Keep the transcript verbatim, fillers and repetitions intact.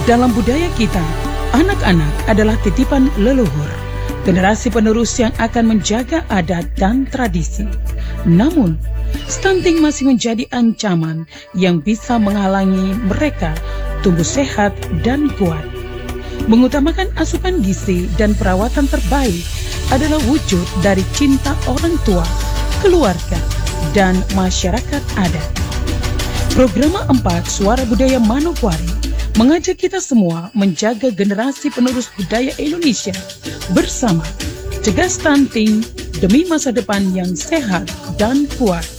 Dalam budaya kita, anak-anak adalah titipan leluhur, generasi penerus yang akan menjaga adat dan tradisi. Namun, stunting masih menjadi ancaman yang bisa menghalangi mereka tumbuh sehat dan kuat. Mengutamakan asupan gizi dan perawatan terbaik adalah wujud dari cinta orang tua, keluarga, dan masyarakat adat. Programa empat Suara Budaya Manokwari mengajak kita semua menjaga generasi penerus budaya Indonesia bersama cegah stunting demi masa depan yang sehat dan kuat.